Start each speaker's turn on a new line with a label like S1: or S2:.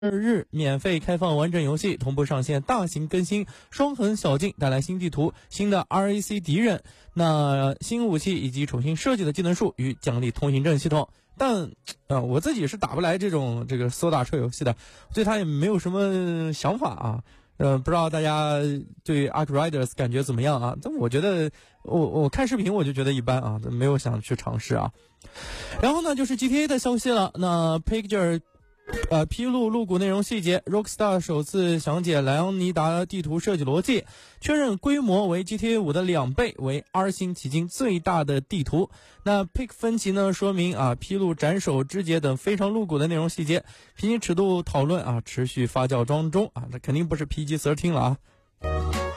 S1: 日免费开放完整游戏，同步上线大型更新，双横小径带来新地图、新的 RAC 敌人、那新武器以及重新设计的技能树与奖励通行证系统。但我自己是打不来这个搜打车游戏的，对它也没有什么想法啊。不知道大家对 Ark Riders 感觉怎么样啊？但我觉得我看视频我就觉得一般啊，没有想去尝试啊。然后呢，就是 GTA 的消息了。那 Picture披露入股内容细节 ，Rockstar 首次详解莱昂尼达地图设计逻辑，确认规模为 GTA 5的2倍，为R星迄今最大的地图。那 Pick 分歧呢说明披露斩首肢解等非常露骨的内容细节，平行尺度讨论持续发酵当中那肯定不是 PG-13 了啊。